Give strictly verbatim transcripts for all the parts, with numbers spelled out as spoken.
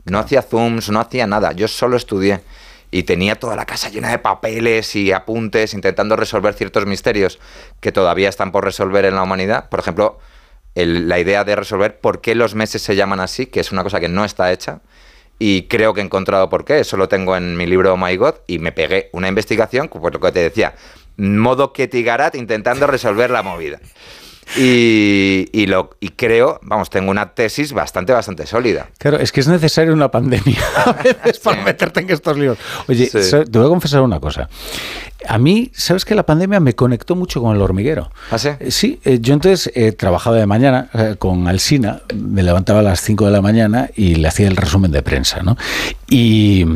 No hacía zooms, no hacía nada. Yo solo estudié. Y tenía toda la casa llena de papeles y apuntes intentando resolver ciertos misterios que todavía están por resolver en la humanidad. Por ejemplo, el, la idea de resolver por qué los meses se llaman así, que es una cosa que no está hecha. Y creo que he encontrado por qué. Eso lo tengo en mi libro My God. Y me pegué una investigación, pues lo que te decía, modo Ketty Garat intentando resolver la movida. Y, y, lo, y creo, vamos, tengo una tesis bastante, bastante sólida. Claro, es que es necesaria una pandemia a veces para sí. meterte en estos líos. Oye, sí. te voy a confesar una cosa. A mí, ¿sabes que la pandemia me conectó mucho con El Hormiguero? ¿Ah, sí? Eh, sí, eh, yo entonces eh, trabajaba de mañana eh, con Alsina, me levantaba a las cinco de la mañana y le hacía el resumen de prensa, ¿no? Y,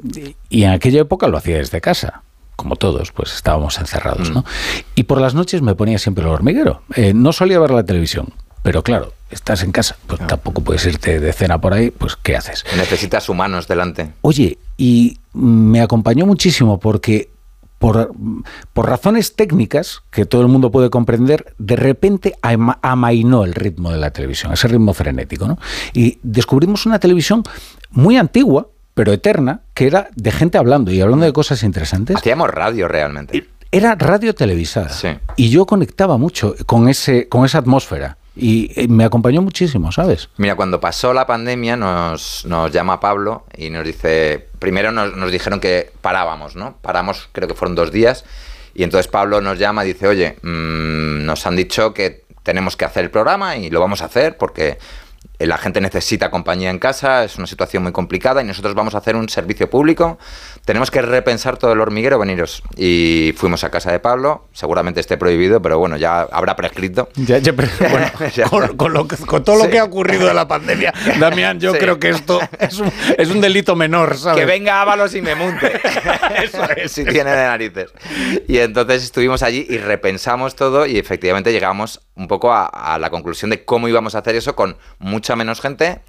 y en aquella época lo hacía desde casa. Como todos, pues estábamos encerrados, ¿no? Y por las noches me ponía siempre El Hormiguero. Eh, no solía ver la televisión, pero claro, estás en casa, pues tampoco puedes irte de cena por ahí, pues ¿qué haces? Necesitas humanos delante. Oye, y me acompañó muchísimo porque por, por razones técnicas que todo el mundo puede comprender, de repente ama, amainó el ritmo de la televisión, ese ritmo frenético, ¿no? Y descubrimos una televisión muy antigua, pero eterna, que era de gente hablando y hablando de cosas interesantes. Hacíamos radio realmente. Era radio televisada. Sí. Y yo conectaba mucho con ese con esa atmósfera. Y me acompañó muchísimo, ¿sabes? Mira, cuando pasó la pandemia nos, nos llama Pablo y nos dice... Primero nos, nos dijeron que parábamos, ¿no? Paramos, creo que fueron dos días. Y entonces Pablo nos llama y dice, oye, mmm, nos han dicho que tenemos que hacer el programa y lo vamos a hacer porque... La gente necesita compañía en casa, es una situación muy complicada y nosotros vamos a hacer un servicio público. Tenemos que repensar todo El Hormiguero, veniros. Y fuimos a casa de Pablo, seguramente esté prohibido, pero bueno, ya habrá prescrito. Ya, ya, pero, bueno, ya. Con, con, lo que, con todo sí. lo que ha ocurrido de la pandemia, Damián, yo sí. creo que esto es un, es un delito menor, ¿sabes? Que venga Ábalos y me munte. Eso es, si tiene de narices. Y entonces estuvimos allí y repensamos todo y efectivamente llegamos un poco a, a la conclusión de cómo íbamos a hacer eso con mucha menos gente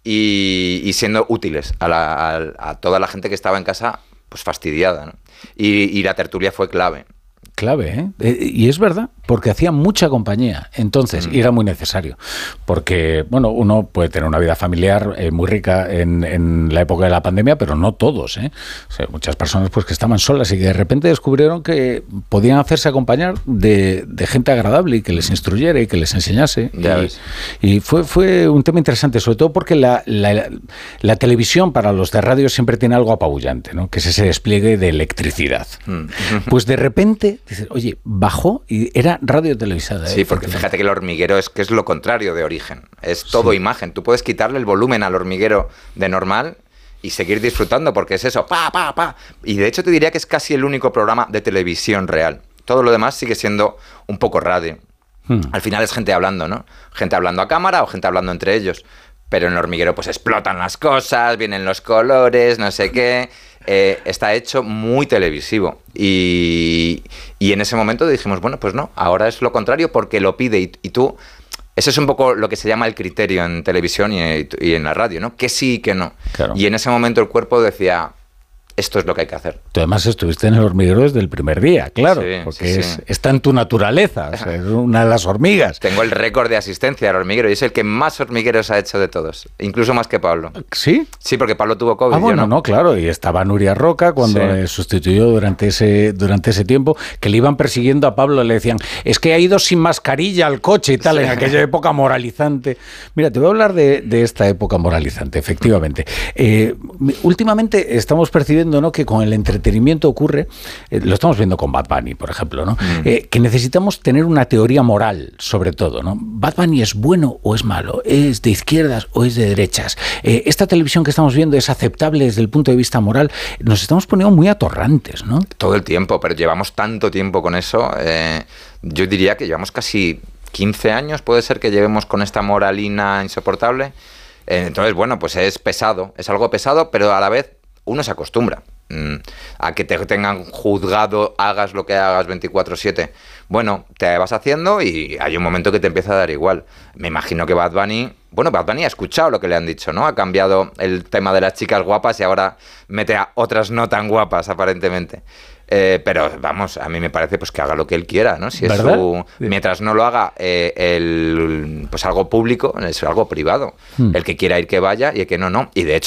y, y siendo útiles a, la, a, a toda la gente que estaba en casa pues fastidiada, ¿no? Y, y la tertulia fue clave. Clave, ¿eh? ¿eh? Y es verdad, porque hacía mucha compañía, entonces, mm. y era muy necesario, porque, bueno, uno puede tener una vida familiar eh, muy rica en, en la época de la pandemia, pero no todos, ¿eh? O sea, muchas personas pues que estaban solas y que de repente descubrieron que podían hacerse acompañar de, de gente agradable y que les instruyera y que les enseñase. Ya y, ves. y fue, fue un tema interesante, sobre todo porque la, la, la televisión para los de radio siempre tiene algo apabullante, ¿no? Que es ese despliegue de electricidad. Mm. Pues de repente... Dices, oye, bajó y era radio televisada. ¿eh? Sí, porque fíjate que El Hormiguero es que es lo contrario de Origen. Es todo sí. imagen. Tú puedes quitarle el volumen al Hormiguero de normal y seguir disfrutando porque es eso, pa, pa, pa. Y de hecho te diría que es casi el único programa de televisión real. Todo lo demás sigue siendo un poco radio. Hmm. Al final es gente hablando, ¿no? Gente hablando a cámara o gente hablando entre ellos. Pero en El Hormiguero pues explotan las cosas, vienen los colores, no sé qué... Eh, está hecho muy televisivo y, y en ese momento dijimos, bueno, pues no, ahora es lo contrario porque lo pide y, y tú, eso es un poco lo que se llama el criterio en televisión y, y en la radio, ¿no? Que sí y que no. Claro. Y en ese momento el cuerpo decía, esto es lo que hay que hacer. Tú además estuviste en El Hormiguero desde el primer día, claro, sí, porque sí, es, sí. está en tu naturaleza, o sea, es una de las hormigas. Tengo el récord de asistencia al hormiguero y es el que más hormigueros ha hecho de todos, incluso más que Pablo. ¿Sí? Sí, porque Pablo tuvo COVID. Ah, bueno, yo no. no, claro, y estaba Nuria Roca cuando sí. sustituyó durante ese, durante ese tiempo, que le iban persiguiendo a Pablo, le decían, es que ha ido sin mascarilla al coche y tal, sí. en aquella época moralizante. Mira, te voy a hablar de, de esta época moralizante, efectivamente. Eh, últimamente estamos percibiendo, ¿no?, que con el entretenimiento ocurre, eh, lo estamos viendo con Bad Bunny, por ejemplo, ¿no? Mm. Eh, que necesitamos tener una teoría moral, sobre todo, ¿no? ¿Bad Bunny es bueno o es malo? ¿Es de izquierdas o es de derechas? Eh, esta televisión que estamos viendo es aceptable desde el punto de vista moral. Nos estamos poniendo muy atorrantes, ¿no? Todo el tiempo, pero llevamos tanto tiempo con eso. Eh, yo diría que llevamos casi quince años, puede ser que llevemos con esta moralina insoportable. Eh, entonces, bueno, pues es pesado, es algo pesado, pero a la vez uno se acostumbra a que te tengan juzgado, hagas lo que hagas veinticuatro siete. Bueno, te vas haciendo y hay un momento que te empieza a dar igual. Me imagino que Bad Bunny, bueno, Bad Bunny ha escuchado lo que le han dicho, ¿no? Ha cambiado el tema de las chicas guapas y ahora mete a otras no tan guapas, aparentemente. Eh, pero vamos, a mí me parece pues que haga lo que él quiera, ¿no? Si es su, mientras no lo haga eh, el, pues algo público, es algo privado. Hmm. El que quiera ir que vaya y el que no, no. Y de hecho